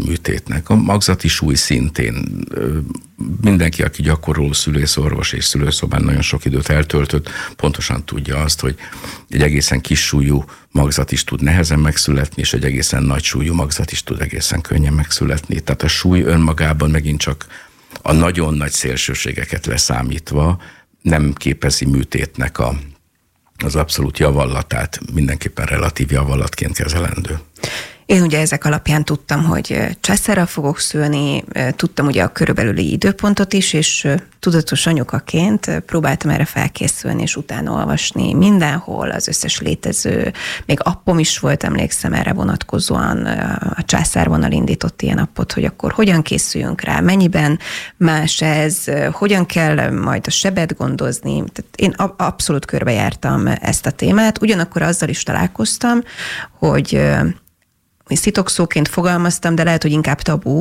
műtétnek. A magzati súly szintén. Mindenki, aki gyakorló szülészorvos és szülőszobán nagyon sok időt eltöltött, pontosan tudja azt, hogy egy egészen kis súlyú magzat is tud nehezen megszületni, és egy egészen nagy súlyú magzat is tud egészen könnyen megszületni. Tehát a súly önmagában megint csak a nagyon nagy szélsőségeket leszámítva nem képezi műtétnek az abszolút javallatát, mindenképpen relatív javallatként kezelendő. Én ugye ezek alapján tudtam, hogy császárral fogok szülni, tudtam ugye a körülbelüli időpontot is, és tudatos anyukaként próbáltam erre felkészülni, és utána olvasni mindenhol, az összes létező, még appom is volt, emlékszem erre vonatkozóan, a Császárvonal indított ilyen appot, hogy akkor hogyan készüljünk rá, mennyiben más ez, hogyan kell majd a sebet gondozni. Tehát én abszolút körbejártam ezt a témát, ugyanakkor azzal is találkoztam, hogy szitokszóként fogalmaztam, de lehet, hogy inkább tabú,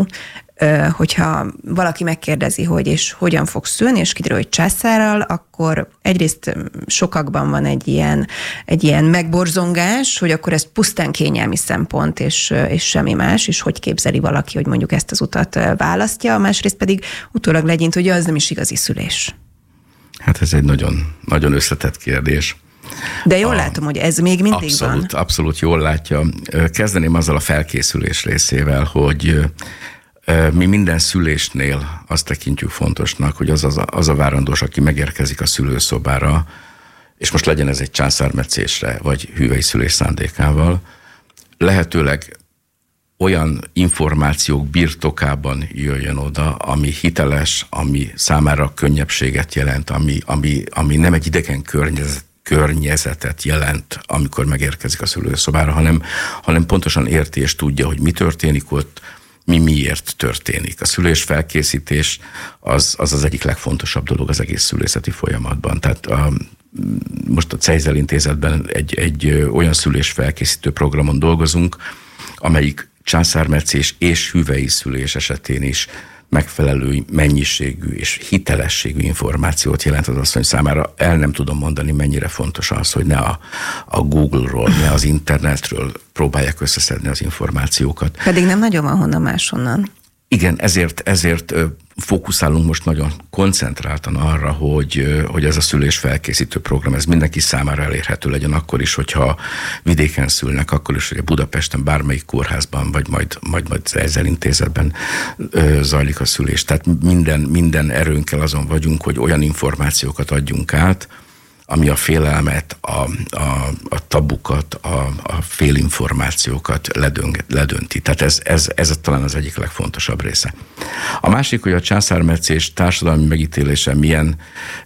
hogyha valaki megkérdezi, hogy és hogyan fog szülni, és kiderül, hogy császárral, akkor egyrészt sokakban van egy ilyen megborzongás, hogy akkor ez pusztán kényelmi szempont, és semmi más, és hogy képzeli valaki, hogy mondjuk ezt az utat választja, másrészt pedig utólag legyint, hogy az nem is igazi szülés. Hát ez egy nagyon, nagyon összetett kérdés. De jól látom, hogy ez még mindig van. Abszolút jól látja. Kezdeném azzal a felkészülés részével, hogy mi minden szülésnél azt tekintjük fontosnak, hogy az a várandós, aki megérkezik a szülőszobára, és most legyen ez egy császármetszésre, vagy hüvely szülés szándékával, lehetőleg olyan információk birtokában jöjjön oda, ami hiteles, ami számára könnyebbséget jelent, ami nem egy idegen környezetet jelent, amikor megérkezik a szülőszobára, hanem pontosan érti és tudja, hogy mi történik ott, miért történik. A szülés felkészítés az egyik legfontosabb dolog az egész szülészeti folyamatban. Tehát most a Cejzel Intézetben egy olyan szülés felkészítő programon dolgozunk, amelyik császármetszés és hüvei szülés esetén is megfelelő mennyiségű és hitelességű információt jelent az asszony számára. El nem tudom mondani, mennyire fontos az, hogy ne a Google-ról, ne az internetről próbálják összeszedni az információkat. Pedig nem nagyon van honnan máshonnan. Igen, ezért fókuszálunk most nagyon koncentráltan arra, hogy ez a szülés felkészítő program, ez mindenki számára elérhető legyen, akkor is, hogyha vidéken szülnek, akkor is, hogy a Budapesten bármelyik kórházban, vagy majd Cejzel Intézetben zajlik a szülés. Tehát minden erőnkkel azon vagyunk, hogy olyan információkat adjunk át, ami a félelmet, a tabukat, a félinformációkat ledönti. Tehát ez talán az egyik legfontosabb része. A másik, hogy a császármetszés társadalmi megítélése milyen,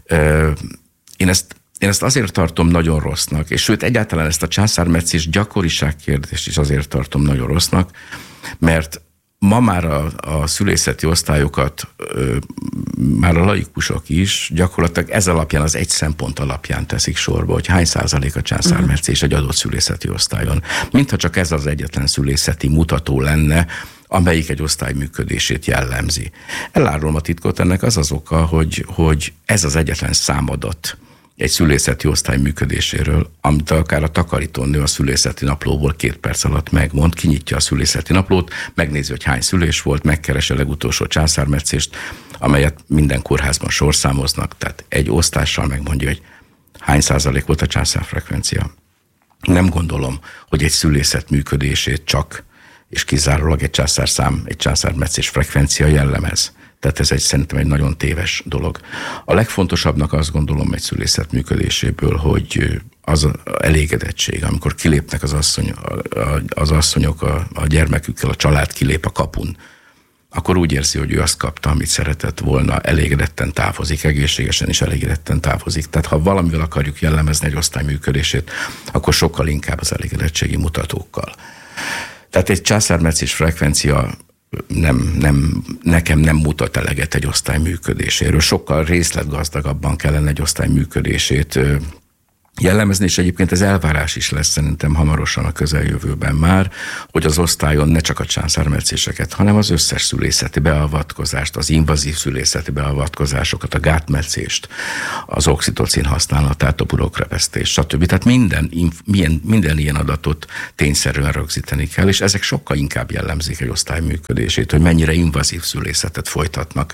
én ezt azért tartom nagyon rossznak, és sőt egyáltalán ezt a császármetszés gyakoriság kérdést is azért tartom nagyon rossznak, mert ma már a szülészeti osztályokat, már a laikusok is gyakorlatilag ez alapján, az egy szempont alapján teszik sorba, hogy hány százalék a császármetszés egy adott szülészeti osztályon. Mintha csak ez az egyetlen szülészeti mutató lenne, amelyik egy osztály működését jellemzi. Elárulom a titkot, ennek az oka, hogy ez az egyetlen számadat egy szülészeti osztály működéséről, amit akár a takarítónő a szülészeti naplóból 2 perc alatt megmond, kinyitja a szülészeti naplót, megnézi, hogy hány szülés volt, megkeresi a legutolsó császármetszést, amelyet minden kórházban sorszámoznak, tehát egy osztással megmondja, hogy hány százalék volt a császárfrekvencia. Nem gondolom, hogy egy szülészet működését csak és kizárólag egy császármetszés frekvencia jellemez. Tehát ez szerintem egy nagyon téves dolog. A legfontosabbnak azt gondolom egy szülészet működéséből, hogy az elégedettség, amikor kilépnek az asszonyok a gyermekükkel, a család kilép a kapun, akkor úgy érzi, hogy ő azt kapta, amit szeretett volna, elégedetten távozik, egészségesen is elégedetten távozik. Tehát ha valamivel akarjuk jellemezni egy osztály működését, akkor sokkal inkább az elégedettségi mutatókkal. Tehát egy császármetszés frekvencia nekem nem mutat eleget egy osztály működéséről. Sokkal részletgazdagabban kellene egy osztály működését jellemezni, és egyébként ez elvárás is lesz szerintem hamarosan a közeljövőben már, hogy az osztályon ne csak a császármetszéseket, hanem az összes szülészeti beavatkozást, az invazív szülészeti beavatkozásokat, a gátmetszést, az oxitocin használatát, a burokrepesztést, stb. Tehát minden ilyen adatot tényszerűen rögzíteni kell, és ezek sokkal inkább jellemzik egy osztály működését, hogy mennyire invazív szülészetet folytatnak,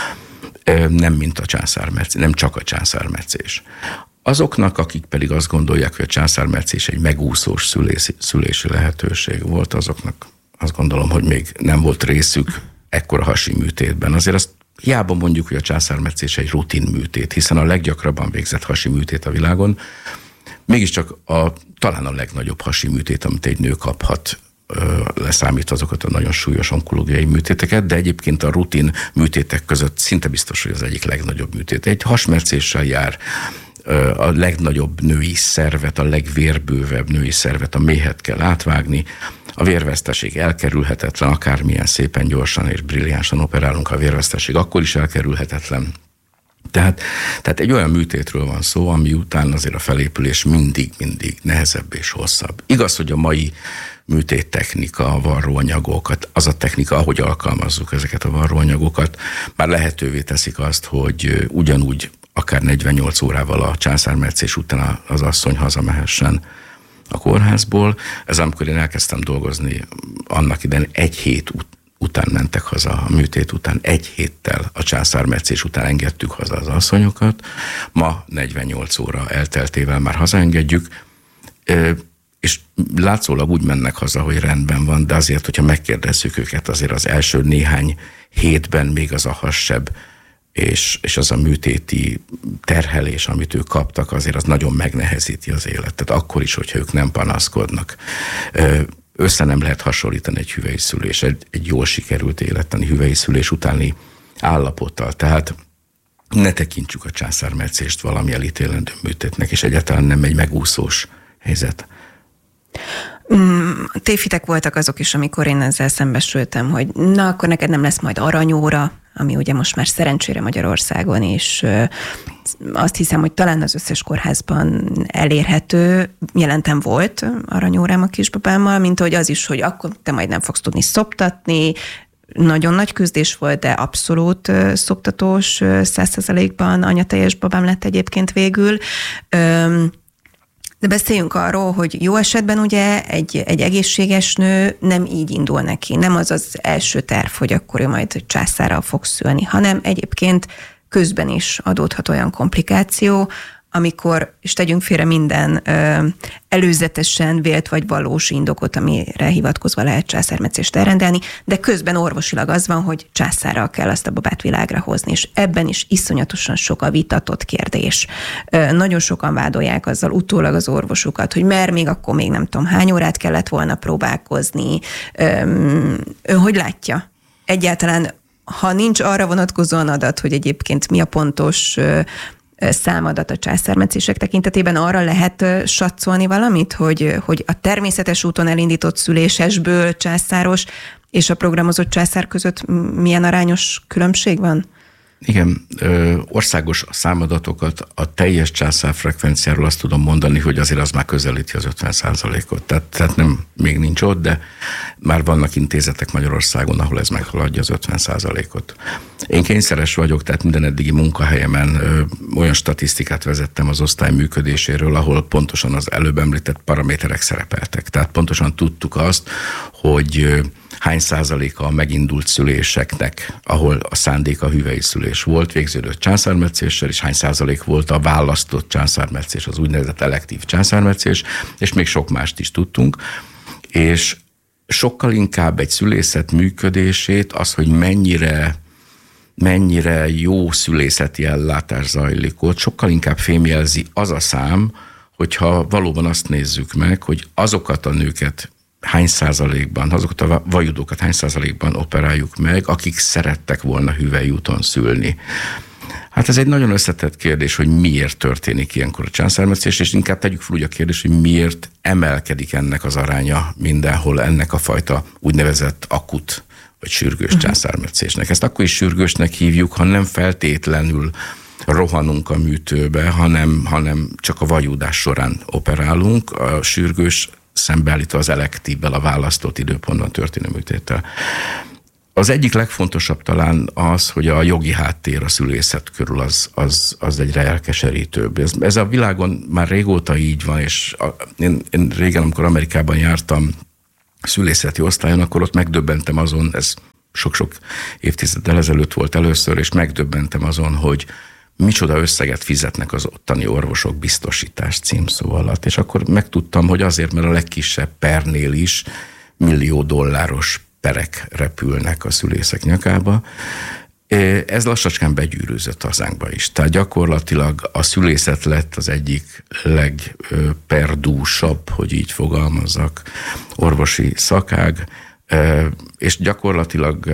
nem csak a császármetszés. Azoknak, akik pedig azt gondolják, hogy a császármetszés egy megúszós szülési lehetőség volt, azoknak azt gondolom, hogy még nem volt részük ekkora hasi műtétben. Azért azt hiába mondjuk, hogy a császármetszés egy rutin műtét, hiszen a leggyakrabban végzett hasi műtét a világon, mégiscsak talán a legnagyobb hasi műtét, amit egy nő kaphat, leszámít azokat a nagyon súlyos onkológiai műtéteket, de egyébként a rutin műtétek között szinte biztos, hogy az egyik legnagyobb műtét. Egy hasmetszéssel jár a legnagyobb női szervet, a legvérbővebb női szervet, a méhet kell átvágni, a vérveszteség elkerülhetetlen, akármilyen szépen, gyorsan és brilliánsan operálunk, a vérveszteség akkor is elkerülhetetlen. Tehát egy olyan műtétről van szó, ami után azért a felépülés mindig nehezebb és hosszabb. Igaz, hogy a mai műtéttechnika, a varróanyagokat, az a technika, ahogy alkalmazzuk ezeket a varróanyagokat, már lehetővé teszik azt, hogy ugyanúgy akár 48 órával a császármetszés után az asszony hazamehessen a kórházból. Ez amikor én elkezdtem dolgozni, annak idején 1 hét után mentek haza a műtét után, 1 héttel a császármetszés után engedtük haza az asszonyokat. Ma 48 óra elteltével már hazaengedjük, és látszólag úgy mennek haza, hogy rendben van, de azért, hogyha megkérdezzük őket, azért az első néhány hétben még az a hasseb és az a műtéti terhelés, amit ők kaptak, azért az nagyon megnehezíti az életet, akkor is, hogyha ők nem panaszkodnak. Össze nem lehet hasonlítani egy hüvely szülés, egy jól sikerült élettani hüvely szülés utáni állapottal. Tehát ne tekintsük a császármetszést valami elítélendő műtétnek, és egyáltalán nem egy megúszós helyzet. Tévhitek voltak azok is, amikor én ezzel szembesültem, hogy na, akkor neked nem lesz majd aranyóra, ami ugye most már szerencsére Magyarországon is. Azt hiszem, hogy talán az összes kórházban elérhető, jelentem volt aranyórám a kisbabámmal, mint hogy az is, hogy akkor te majd nem fogsz tudni szoptatni. Nagyon nagy küzdés volt, de abszolút szoptatós, 100%-ban anyateljes babám lett egyébként végül. De beszéljünk arról, hogy jó esetben ugye egy egészséges nő nem így indul neki, nem az az első terv, hogy akkor ő majd császárral fog szülni, hanem egyébként közben is adódhat olyan komplikáció, amikor, és tegyünk félre minden előzetesen vélt vagy valós indokot, amire hivatkozva lehet császármetszést elrendelni, de közben orvosilag az van, hogy császárral kell azt a babát világra hozni, és ebben is iszonyatosan sok a vitatott kérdés. Nagyon sokan vádolják azzal utólag az orvosukat, hogy mert még akkor még nem tudom hány órát kellett volna próbálkozni. Ön hogy látja? Egyáltalán, ha nincs arra vonatkozóan adat, hogy egyébként mi a pontos számadat a császármetszések tekintetében, arra lehet satszolni valamit, hogy a természetes úton elindított szülésesből császáros és a programozott császár között milyen arányos különbség van? Igen, országos számadatokat a teljes császárfrekvenciáról azt tudom mondani, hogy azért az már közelíti az 50%-ot. Tehát nem, még nincs ott, de már vannak intézetek Magyarországon, ahol ez meghaladja az 50%-ot. Én kényszeres vagyok, tehát minden eddigi munkahelyemen olyan statisztikát vezettem az osztály működéséről, ahol pontosan az előbb említett paraméterek szerepeltek. Tehát pontosan tudtuk azt, hogy hány százaléka a megindult szüléseknek, ahol a szándéka hüvely szülés volt, végződött császármetszéssel, és hány százalék volt a választott császármetszés, az úgynevezett elektív császármetszés, és még sok mást is tudtunk. És sokkal inkább egy szülészet működését, az, hogy mennyire jó szülészeti ellátás zajlik ott, sokkal inkább fémjelzi az a szám, hogyha valóban azt nézzük meg, hogy azokat a nőket hány százalékban, azokat a vajudókat hány százalékban operáljuk meg, akik szerettek volna hüvely úton szülni. Hát ez egy nagyon összetett kérdés, hogy miért történik ilyenkor a császármetszés, és inkább tegyük fel úgy a kérdés, hogy miért emelkedik ennek az aránya mindenhol, ennek a fajta úgynevezett akut vagy sürgős császármetszésnek. Ezt akkor is sürgősnek hívjuk, ha nem feltétlenül rohanunk a műtőbe, hanem csak a vajúdás során operálunk, a sürgős szembeállítva az elektívvel, a választott időpontban történő műtéttel. Az egyik legfontosabb talán az, hogy a jogi háttér a szülészet körül az egyre elkeserítőbb. Ez a világon már régóta így van, és én régen, amikor Amerikában jártam szülészeti osztályon, akkor ott megdöbbentem azon, ez sok-sok évtizeddel ezelőtt volt először, és megdöbbentem azon, hogy micsoda összeget fizetnek az ottani orvosok biztosítás címszó alatt. És akkor megtudtam, hogy azért, mert a legkisebb pernél is $1,000,000 perek repülnek a szülészek nyakába. Ez lassacskán begyűrűzött hazánkba is. Tehát gyakorlatilag a szülészet lett az egyik legperdúsabb, hogy így fogalmazzak, orvosi szakág, és gyakorlatilag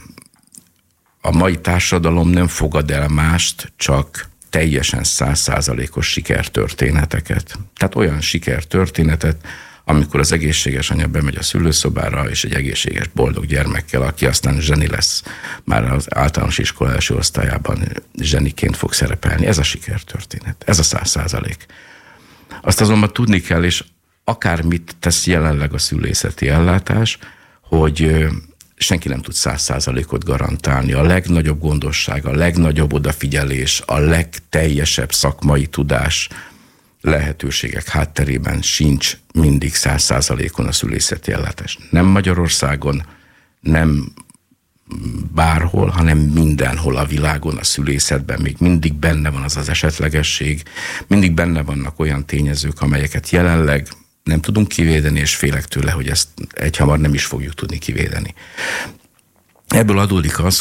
a mai társadalom nem fogad el mást, csak teljesen 100%-os sikertörténeteket. Tehát olyan sikertörténetet, amikor az egészséges anya bemegy a szülőszobára, és egy egészséges, boldog gyermekkel, aki aztán zseni lesz, már az általános iskola első osztályában zseniként fog szerepelni. Ez a sikertörténet, ez a 100%. Azt azonban tudni kell, és akármit tesz jelenleg a szülészeti ellátás, hogy senki nem tud 100%-ot garantálni. A legnagyobb gondosság, a legnagyobb odafigyelés, a legteljesebb szakmai tudás, lehetőségek hátterében sincs mindig 100%-on a szülészeti ellátás. Nem Magyarországon, nem bárhol, hanem mindenhol a világon, a szülészetben még mindig benne van az esetlegesség, mindig benne vannak olyan tényezők, amelyeket jelenleg nem tudunk kivédeni, és félek tőle, hogy ezt egyhamar nem is fogjuk tudni kivédeni. Ebből adódik az,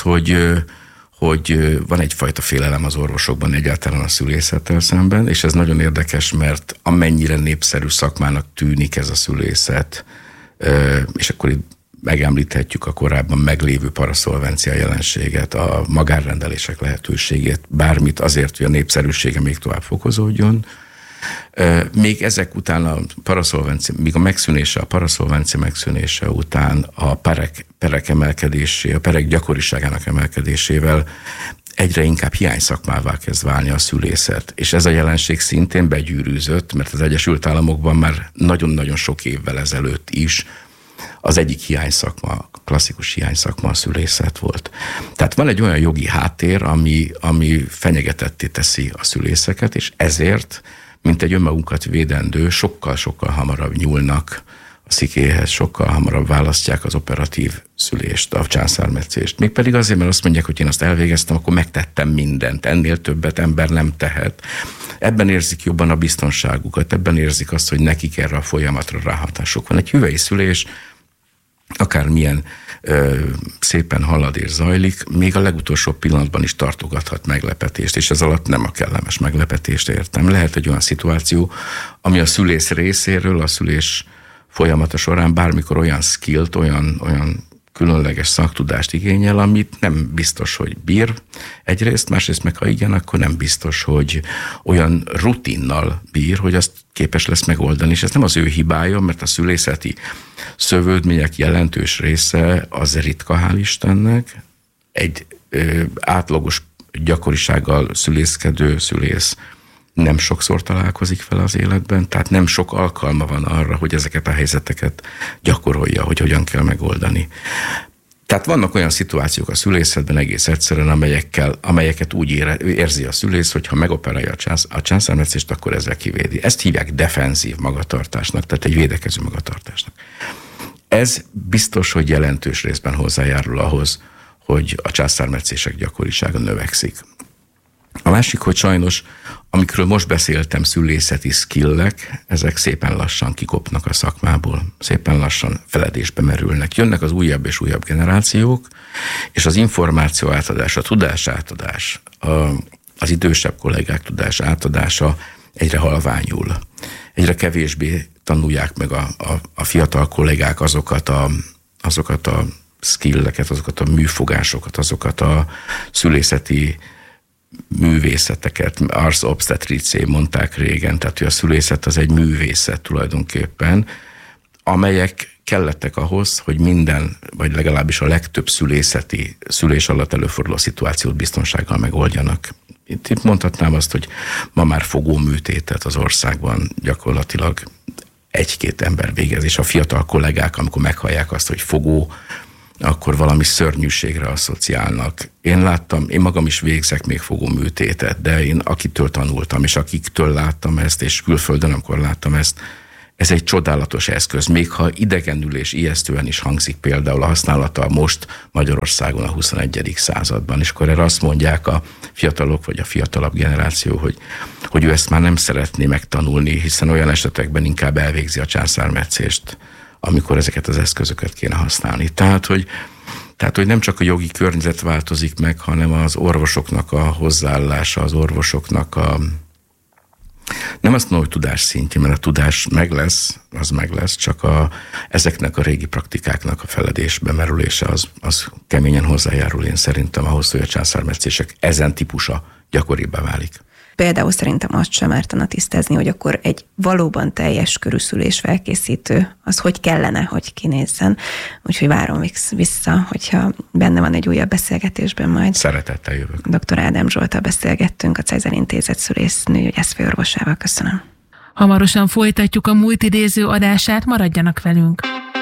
hogy van egyfajta félelem az orvosokban egyáltalán a szülészettel szemben, és ez nagyon érdekes, mert amennyire népszerű szakmának tűnik ez a szülészet, és akkor itt megemlíthetjük a korábban meglévő paraszolvencia jelenséget, a magánrendelések lehetőségét, bármit azért, hogy a népszerűsége még tovább fokozódjon. Még ezek után a paraszolvencia megszűnése után a perek emelkedésé, a perek gyakoriságának emelkedésével egyre inkább hiányszakmává kezd válni a szülészet. És ez a jelenség szintén begyűrűzött, mert az Egyesült Államokban már nagyon-nagyon sok évvel ezelőtt is az egyik hiányszakma, klasszikus hiányszakma a szülészet volt. Tehát van egy olyan jogi háttér, ami fenyegetetté teszi a szülészeket, és ezért, mint egy önmagunkat védendő, sokkal-sokkal hamarabb nyúlnak a szikéhez, sokkal hamarabb választják az operatív szülést, a császármetszést. Mégpedig azért, mert azt mondják, hogy én azt elvégeztem, akkor megtettem mindent, ennél többet ember nem tehet. Ebben érzik jobban a biztonságukat, ebben érzik azt, hogy nekik erre a folyamatra ráhatásuk van. Egy hüvely szülés, akármilyen szépen halad és zajlik, még a legutolsó pillanatban is tartogathat meglepetést, és ez alatt nem a kellemes meglepetést értem. Lehet egy olyan szituáció, ami a szülész részéről, a szülés folyamata során bármikor olyan skillt, olyan különleges szaktudást igényel, amit nem biztos, hogy bír egyrészt, másrészt meg ha igen, akkor nem biztos, hogy olyan rutinnal bír, hogy azt képes lesz megoldani, és ez nem az ő hibája, mert a szülészeti szövődmények jelentős része az ritka, hál' Istennek. Egy átlagos gyakorisággal szülészkedő szülész nem sokszor találkozik vele az életben, tehát nem sok alkalma van arra, hogy ezeket a helyzeteket gyakorolja, hogy hogyan kell megoldani. Tehát vannak olyan szituációk a szülészetben egész egyszerűen, amelyeket úgy érzi a szülész, hogy ha megoperálja a császármetszést, akkor ezzel kivédi. Ezt hívják defenzív magatartásnak, tehát egy védekező magatartásnak. Ez biztos, hogy jelentős részben hozzájárul ahhoz, hogy a császármetszések gyakorisága növekszik. A másik, hogy sajnos, amikről most beszéltem, szülészeti skillek, ezek szépen lassan kikopnak a szakmából, szépen lassan feledésbe merülnek. Jönnek az újabb és újabb generációk, és az információ átadás, a tudás átadás, az idősebb kollégák tudás átadása egyre halványul. Egyre kevésbé tanulják meg a fiatal kollégák azokat a skilleket, azokat a műfogásokat, azokat a szülészeti művészeteket, ars obstetricé mondták régen, tehát hogy a szülészet az egy művészet tulajdonképpen, amelyek kellettek ahhoz, hogy minden, vagy legalábbis a legtöbb szülés alatt előforduló szituációt biztonsággal megoldjanak. Itt mondhatnám azt, hogy ma már fogóműtétet az országban gyakorlatilag 1-2 ember végez, és a fiatal kollégák, amikor meghallják azt, hogy fogó, akkor valami szörnyűségre asszociálnak. Én magam is végzek még fogóműtétet, de én akitől tanultam, és akiktől láttam ezt, és külföldön, amikor láttam ezt, ez egy csodálatos eszköz, még ha idegenül és ijesztően is hangzik például a használata most Magyarországon a 21. században, és akkor erre azt mondják a fiatalok, vagy a fiatalabb generáció, hogy ő ezt már nem szeretné megtanulni, hiszen olyan esetekben inkább elvégzi a császármetszést, amikor ezeket az eszközöket kéne használni. Tehát, hogy nem csak a jogi környezet változik meg, hanem az orvosoknak a hozzáállása, az orvosoknak nem azt mondom, hogy tudás szintje, mert a tudás meg lesz, csak ezeknek a régi praktikáknak a feledésbe merülése az keményen hozzájárul, én szerintem ahhoz, hogy a császármetszések ezen típusa gyakoribbá válik. Például szerintem azt sem ártana tisztázni, hogy akkor egy valóban teljes körű szülésfelkészítő, az hogy kellene, hogy kinézzen. Úgyhogy várom vissza, hogyha benne van egy újabb beszélgetésben majd. Szeretettel jövök. Dr. Ádám Zsolttal beszélgettünk, a Cézár Intézet szülésznőgyógyász főorvosával. Köszönöm. Hamarosan folytatjuk a múlt idéző adását, maradjanak velünk.